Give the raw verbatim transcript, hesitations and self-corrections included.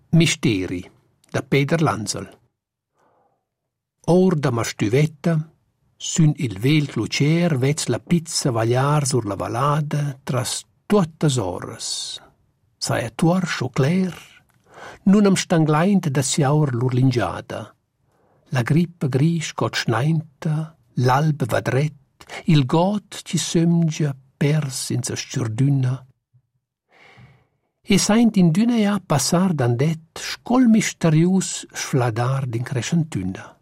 Misteri da Peter Lanzel. Or da ma stuvetta, sün il vel clucer vez la pizza vagliar sur la valada tras tuottas oras. Sai a tuor scho cler, nun am stangleint da siaur l'urlingiada. La grippa gris got schneinta, l'alb vadret, il got ci sömgia pers in sa stürdüna. E saint in düna ja passar dandet scol misterius sfladar din crescentüna.